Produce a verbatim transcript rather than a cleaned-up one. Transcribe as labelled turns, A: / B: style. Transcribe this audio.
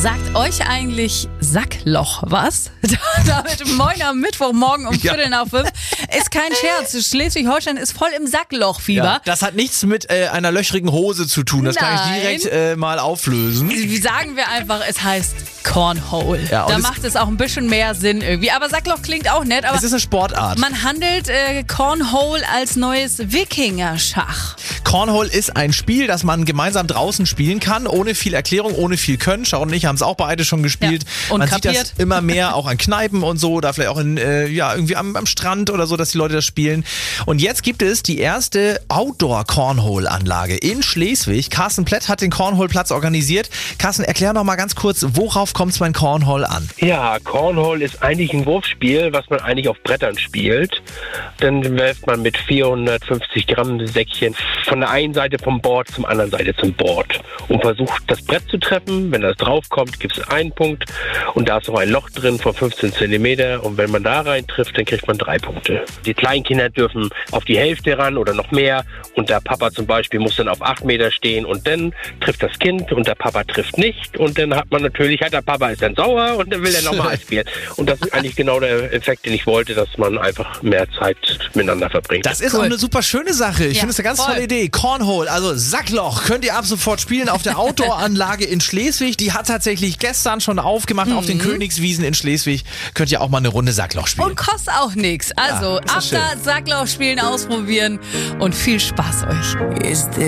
A: Sagt euch eigentlich Sackloch was? Damit moin am Mittwochmorgen um Viertel nach fünf. Ist kein Scherz. Schleswig-Holstein ist voll im Sacklochfieber.
B: Ja, das hat nichts mit äh, einer löchrigen Hose zu tun. Das
A: Nein.
B: kann ich direkt äh, mal auflösen.
A: Wie sagen wir einfach, es heißt Cornhole.
B: Ja,
A: da
B: es-
A: macht es auch ein bisschen mehr Sinn irgendwie. Aber Sackloch klingt auch nett. Aber
B: Es ist eine Sportart.
A: man handelt äh, Cornhole als neues Wikinger-Schach.
B: Cornhole ist ein Spiel, das man gemeinsam draußen spielen kann, ohne viel Erklärung, ohne viel Können. Sharon und ich haben es auch beide schon gespielt.
A: Ja, und
B: man
A: kapiert.
B: sieht das immer mehr auch an Kneipen und so, da vielleicht auch in, äh, ja, irgendwie am, am Strand oder so, dass die Leute das spielen. Und jetzt gibt es die erste Outdoor-Cornhole-Anlage in Schleswig. Carsten Plett hat den Cornhole-Platz organisiert. Carsten, erklär noch mal ganz kurz, worauf kommt es beim Cornhole an?
C: Ja, Cornhole ist eigentlich ein Wurfspiel, was man eigentlich auf Brettern spielt. Dann werft man mit vierhundertfünfzig Gramm Säckchen von der einen Seite vom Board zum anderen Seite zum Board und versucht das Brett zu treffen. Wenn das draufkommt, gibt es einen Punkt und da ist noch ein Loch drin von fünfzehn Zentimeter und wenn man da rein trifft, dann kriegt man drei Punkte. Die Kleinkinder dürfen auf die Hälfte ran oder noch mehr und der Papa zum Beispiel muss dann auf acht Meter stehen und dann trifft das Kind und der Papa trifft nicht und dann hat man natürlich, hat der Papa ist dann sauer und dann will er nochmal spielen. Und das ist eigentlich genau der Effekt, den ich wollte, dass man einfach mehr Zeit miteinander verbringt.
B: Das ist
A: Cool.
B: auch eine super schöne Sache. Ich
A: Ja,
B: finde es eine ganz
A: voll.
B: tolle Idee. Cornhole, also Sackloch, könnt ihr ab sofort spielen auf der Outdoor-Anlage in Schleswig. Die hat tatsächlich gestern schon aufgemacht auf den Königswiesen in Schleswig. Könnt ihr auch mal eine Runde Sackloch spielen.
A: Und kostet auch nichts. Also
B: Ja, ist
A: ab
B: doch schön.
A: da Sackloch spielen, ausprobieren und viel Spaß euch.